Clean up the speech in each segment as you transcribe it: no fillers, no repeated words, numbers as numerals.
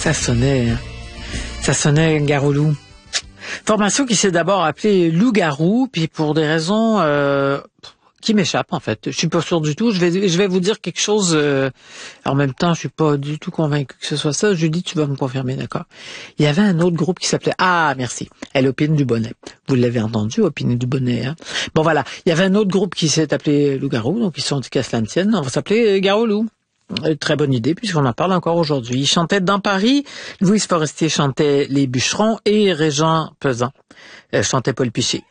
Ça sonnait Garoulou. Formation qui s'est d'abord appelée Loup-Garou, puis pour des raisons qui m'échappent en fait. Je suis pas sûr du tout. Je vais vous dire quelque chose. En même temps, je suis pas du tout convaincu que ce soit ça. Julie, tu vas me confirmer, d'accord? Il y avait un autre groupe qui s'appelait merci. Elle Opine du Bonnet. Vous l'avez entendu, Opine du Bonnet. Hein? Bon voilà. Il y avait un autre groupe qui s'est appelé Loup-Garou, donc ils se sont dit qu'à cela ne tienne. On va s'appeler Garoulou. Très bonne idée, puisqu'on en parle encore aujourd'hui. Il chantait Dans Paris, Louise Forestier chantait Les Bûcherons et Régent Pesant chantait Paul Piché.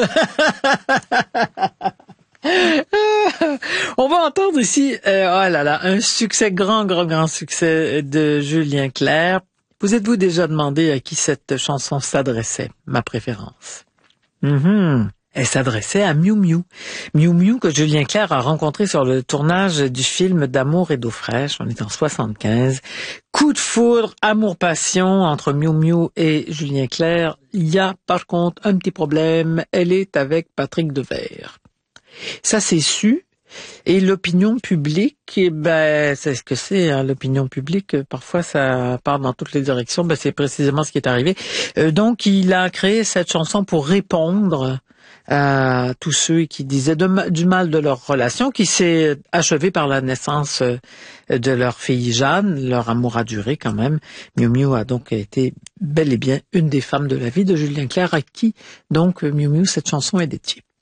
On va entendre ici, un succès, grand succès de Julien Clerc. Vous êtes-vous déjà demandé à qui cette chanson s'adressait? Ma préférence. Elle s'adressait à Miou Miou. Miou Miou que Julien Clerc a rencontré sur le tournage du film d'Amour et d'eau fraîche. On est en 75. Coup de foudre, amour-passion entre Miou Miou et Julien Clerc. Il y a par contre un petit problème. Elle est avec Patrick Devers. Ça c'est su. Et l'opinion publique, c'est ce que c'est, hein, l'opinion publique, parfois ça part dans toutes les directions, c'est précisément ce qui est arrivé. Donc il a créé cette chanson pour répondre à tous ceux qui disaient du mal de leur relation, qui s'est achevée par la naissance de leur fille Jeanne. Leur amour a duré quand même. Miou Miou a donc été bel et bien une des femmes de la vie de Julien Clerc, à qui donc Miou Miou, cette chanson est dédiée.